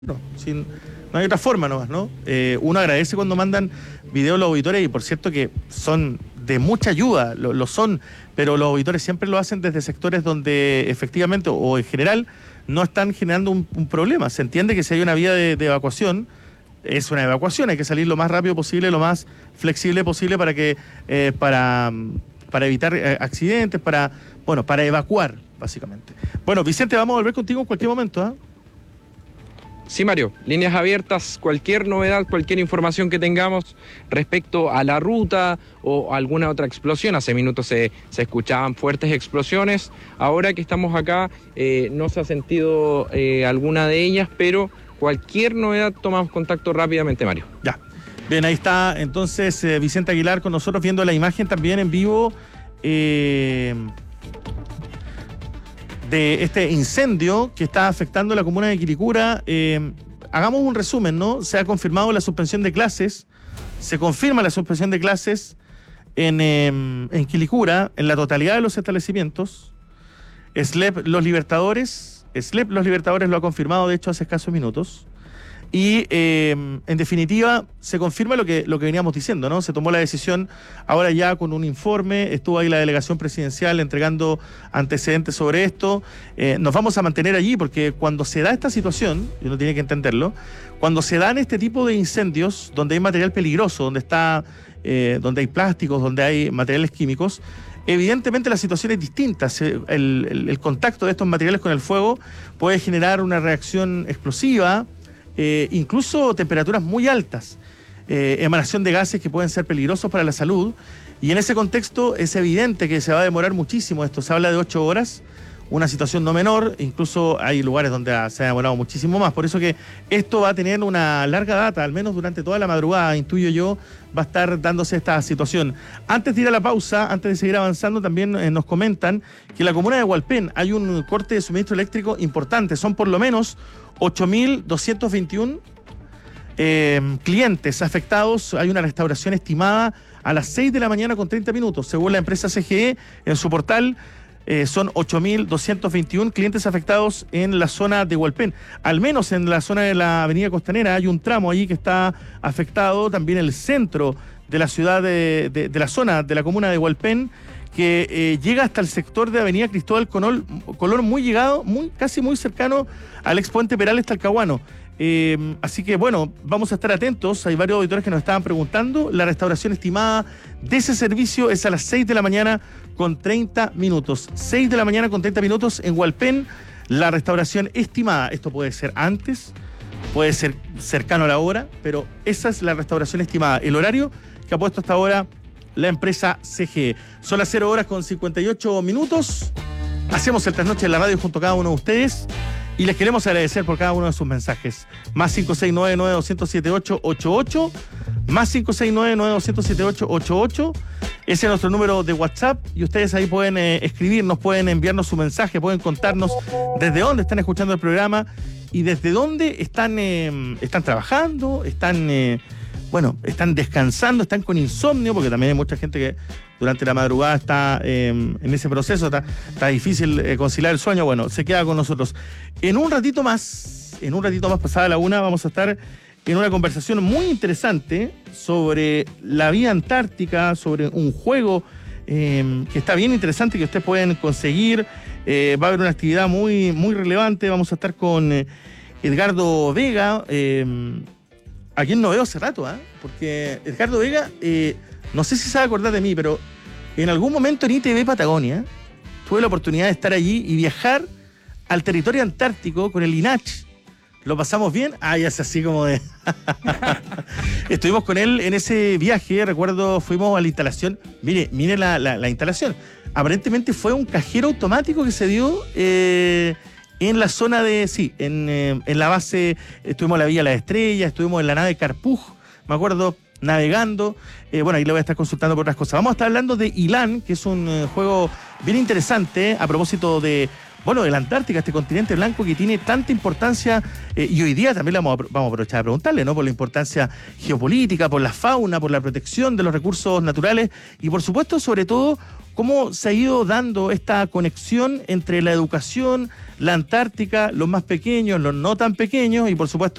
No hay otra forma nomás, ¿no? Uno agradece cuando mandan videos los auditores y por cierto que son de mucha ayuda, lo son, pero los auditores siempre lo hacen desde sectores donde efectivamente o en general no están generando un problema. Se entiende que si hay una vía de evacuación, es una evacuación, hay que salir lo más rápido posible, lo más flexible posible para que para evitar accidentes, para evacuar, básicamente. Bueno, Vicente, vamos a volver contigo en cualquier momento, ¿ah? Sí, Mario, líneas abiertas, cualquier novedad, cualquier información que tengamos respecto a la ruta o alguna otra explosión. Hace minutos se escuchaban fuertes explosiones. Ahora que estamos acá no se ha sentido alguna de ellas, pero cualquier novedad tomamos contacto rápidamente, Mario. Ya. Bien, ahí está entonces Vicente Aguilar con nosotros viendo la imagen también en vivo de este incendio que está afectando la comuna de Quilicura. Hagamos un resumen, ¿no? Se ha confirmado la suspensión de clases, se confirma la suspensión de clases en Quilicura, en la totalidad de los establecimientos. SLEP Los Libertadores lo ha confirmado, de hecho, hace escasos minutos. Y en definitiva se confirma lo que veníamos diciendo, ¿no? Se tomó la decisión ahora ya con un informe, estuvo ahí la delegación presidencial entregando antecedentes sobre esto. Nos vamos a mantener allí porque cuando se da esta situación, y uno tiene que entenderlo, cuando se dan este tipo de incendios donde hay material peligroso, donde hay plásticos, donde hay materiales químicos, evidentemente la situación es distinta. El contacto de estos materiales con el fuego puede generar una reacción explosiva, incluso temperaturas muy altas, emanación de gases que pueden ser peligrosos para la salud, y en ese contexto es evidente que se va a demorar muchísimo esto. Se habla de 8 horas, una situación no menor, incluso hay lugares donde se ha demorado muchísimo más, por eso que esto va a tener una larga data, al menos durante toda la madrugada, intuyo yo, va a estar dándose esta situación. Antes de ir a la pausa, antes de seguir avanzando, también nos comentan que en la comuna de Hualpén hay un corte de suministro eléctrico importante, son por lo menos 8.221 clientes afectados. Hay una restauración estimada a las 6 de la mañana con 30 minutos. Según la empresa CGE, en su portal, son 8.221 clientes afectados en la zona de Hualpén. Al menos en la zona de la avenida Costanera hay un tramo allí que está afectado. También el centro de la ciudad, de la zona de la comuna de Hualpén, que llega hasta el sector de avenida Cristóbal Colón, casi muy cercano al expuente Perales Talcahuano. Así que bueno, vamos a estar atentos. Hay varios auditores que nos estaban preguntando. La restauración estimada de ese servicio es a las 6 de la mañana con 30 minutos. 6 de la mañana con 30 minutos en Hualpén. La restauración estimada, esto puede ser antes, puede ser cercano a la hora, pero esa es la restauración estimada. El horario que ha puesto hasta ahora la empresa CGE. Son las 0 horas con 58 minutos. Hacemos el trasnoche en la radio junto a cada uno de ustedes y les queremos agradecer por cada uno de sus mensajes. Más 569-9207-888, más 569-9207-888. Ese es nuestro número de WhatsApp y ustedes ahí pueden escribirnos, pueden enviarnos su mensaje, pueden contarnos desde dónde están escuchando el programa y desde dónde están trabajando, están descansando, están con insomnio, porque también hay mucha gente que durante la madrugada está en ese proceso, está difícil conciliar el sueño. Bueno, se queda con nosotros. En un ratito más, pasada la 1, vamos a estar en una conversación muy interesante sobre la vida antártica, sobre un juego que está bien interesante, que ustedes pueden conseguir. Va a haber una actividad muy, muy relevante. Vamos a estar con Edgardo Vega, a quien no veo hace rato, porque Edgardo Vega, no sé si se va a acordar de mí, pero en algún momento en ITV Patagonia tuve la oportunidad de estar allí y viajar al territorio antártico con el INACH. ¿Lo pasamos bien? Ya es así como de... Estuvimos con él en ese viaje, recuerdo, fuimos a la instalación. Mire la instalación. Aparentemente fue un cajero automático que se dio en la zona en la base. Estuvimos en la Villa Las Estrellas, estuvimos en la nave Carpuj, me acuerdo, navegando. Ahí lo voy a estar consultando por otras cosas. Vamos a estar hablando de Ilán, que es un juego bien interesante a propósito de la Antártica, este continente blanco que tiene tanta importancia, y hoy día también vamos a aprovechar de preguntarle, ¿no? Por la importancia geopolítica, por la fauna, por la protección de los recursos naturales y por supuesto, sobre todo, cómo se ha ido dando esta conexión entre la educación, la Antártica, los más pequeños, los no tan pequeños y por supuesto